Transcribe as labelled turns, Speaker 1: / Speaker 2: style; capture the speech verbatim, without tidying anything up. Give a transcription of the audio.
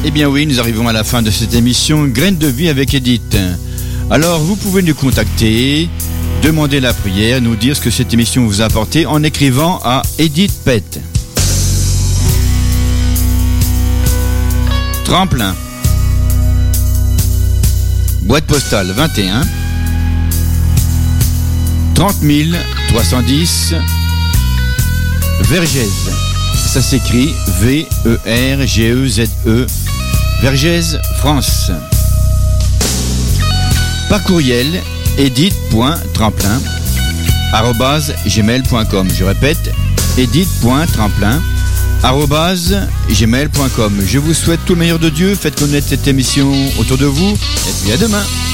Speaker 1: Eh bien oui, nous arrivons à la fin de cette émission Graines de vie avec Edith. Alors vous pouvez nous contacter, demander la prière, nous dire ce que cette émission vous a apporté en écrivant à Edith Pett. Tremplin. Boîte postale vingt et un trente mille trois cent dix Vergès. Ça s'écrit V E R G E Z E. Vergès, France. Par courriel, edith.tremplin arobase gmail point com. Je répète, edith.tremplin arobase gmail point com. Je vous souhaite tout le meilleur de Dieu. Faites connaître cette émission autour de vous. Et puis à demain.